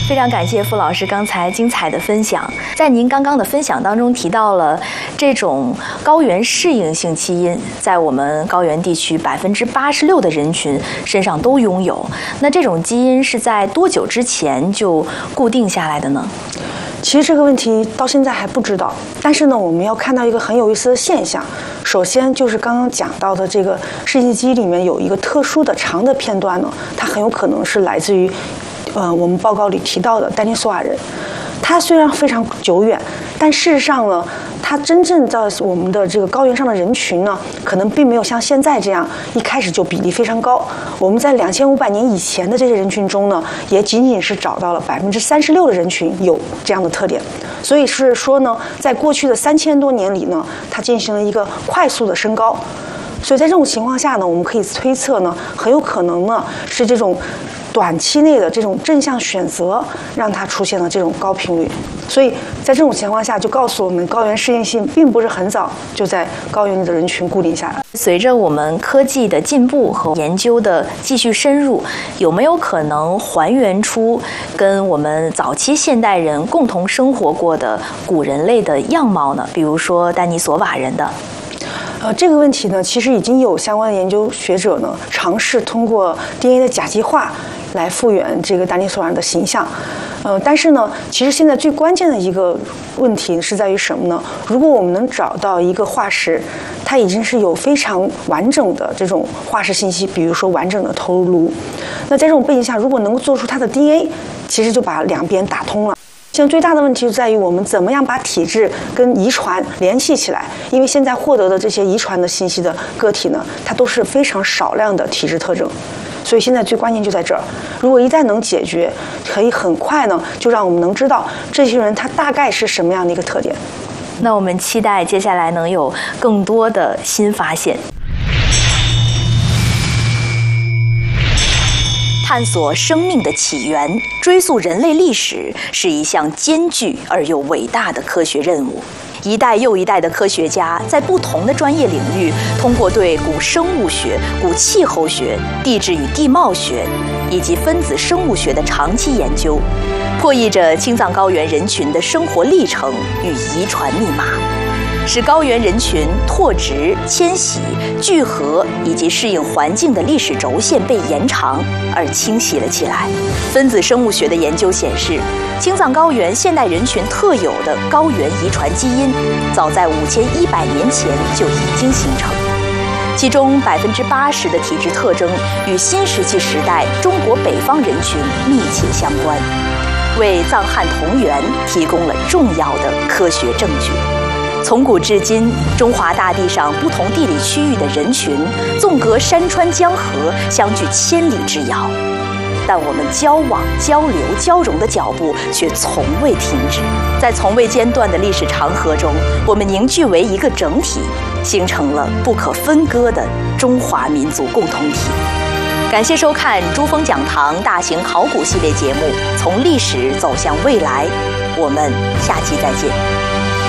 非常感谢傅老师刚才精彩的分享。在您刚刚的分享当中提到了这种高原适应性基因，在我们高原地区86%的人群身上都拥有。那这种基因是在多久之前就固定下来的呢？ 其实这个问题到现在还不知道，但是呢，我们要看到一个很有意思的现象。首先就是刚刚讲到的这个适应基因里面有一个特殊的长的片段呢，它很有可能是来自于我们报告里提到的丹尼索瓦人。它虽然非常久远，但事实上呢，它真正在我们的这个高原上的人群呢，可能并没有像现在这样一开始就比例非常高。我们在2500年以前的这些人群中呢，也仅仅是找到了36%的人群有这样的特点。所以是说呢，在过去的3000多年里呢，它进行了一个快速的升高。所以在这种情况下呢，我们可以推测呢，很有可能呢是这种短期内的这种正向选择让它出现了这种高频率。所以在这种情况下，就告诉我们高原适应性并不是很早就在高原里的人群固定下来。 随着我们科技的进步和研究的继续深入，有没有可能还原出跟我们早期现代人共同生活过的古人类的样貌呢？比如说丹尼索瓦人的。 这个问题呢，其实已经有相关的研究学者呢尝试通过 DNA 的甲基化来复原这个丹尼索瓦人的形象。但是呢，其实现在最关键的一个问题是在于什么呢？如果我们能找到一个化石，它已经是有非常完整的这种化石信息，比如说完整的头颅，那在这种背景下，如果能够做出它的 DNA， 其实就把两边打通了。现在最大的问题就在于我们怎么样把体质跟遗传联系起来，因为现在获得的这些遗传的信息的个体呢，它都是非常少量的体质特征，所以现在最关键就在这儿。如果一旦能解决，可以很快呢就让我们能知道这些人他大概是什么样的一个特点。 那我们期待接下来能有更多的新发现。探索生命的起源，追溯人类历史，是一项艰巨而又伟大的科学任务。一代又一代的科学家在不同的专业领域，通过对古生物学、古气候学、地质与地貌学以及分子生物学的长期研究，破译着青藏高原人群的生活历程与遗传密码，使高原人群拓殖、迁徙、聚合以及适应环境的历史轴线被延长而清晰了起来。分子生物学的研究显示，青藏高原现代人群特有的高原遗传基因，早在5100年前就已经形成，其中80%的体质特征与新石器时代中国北方人群密切相关，为藏汉同源提供了重要的科学证据。从古至今，中华大地上不同地理区域的人群，纵隔山川江河，相距千里之遥。但我们交往、交流、交融的脚步却从未停止。在从未间断的历史长河中，我们凝聚为一个整体，形成了不可分割的中华民族共同体。感谢收看珠峰讲堂大型考古系列节目《从历史走向未来》，我们下期再见。